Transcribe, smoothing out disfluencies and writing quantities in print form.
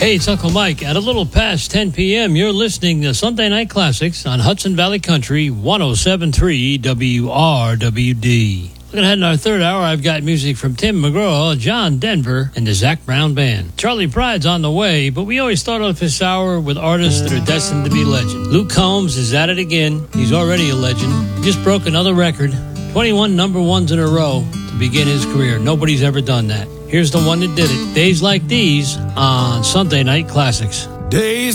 Hey, it's Uncle Mike. At a little past 10 p.m., you're listening to Sunday Night Classics on Hudson Valley Country 107.3 WRWD. Looking ahead in our third hour, I've got music from Tim McGraw, John Denver, and the Zac Brown Band. Charlie Pride's on the way, but we always start off this hour with artists that are destined to be legend. Luke Combs is at it again. He's already a legend. He just broke another record, 21 number ones in a row to begin his career. Nobody's ever done that. Here's the one that did it. Days Like These on Sunday Night Classics. Days